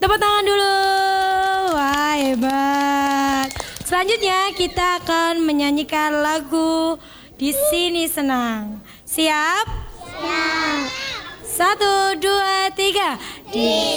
Tepuk tangan dulu. Wah, hebat. Selanjutnya kita akan menyanyikan lagu Di Sini Senang. Siap? Siap. 1, 2, 3.